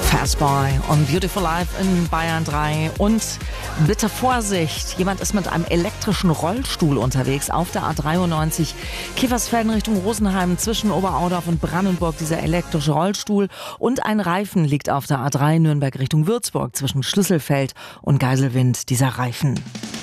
Fastboy und Beautiful Life in Bayern 3. Und bitte Vorsicht, jemand ist mit einem elektrischen Rollstuhl unterwegs auf der A93 Kiefersfelden Richtung Rosenheim zwischen Oberaudorf und Brandenburg. Dieser elektrische Rollstuhl und ein Reifen liegt auf der A3 Nürnberg Richtung Würzburg zwischen Schlüsselfeld und Geiselwind, dieser Reifen.